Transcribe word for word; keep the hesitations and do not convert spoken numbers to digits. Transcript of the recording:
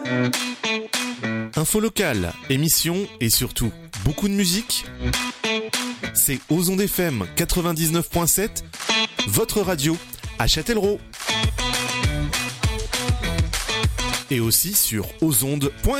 Info locale, émissions et surtout beaucoup de musique. C'est aux ondes F M quatre-vingt-dix-neuf point sept, votre radio à Châtellerault. Et aussi sur ozondes point f r.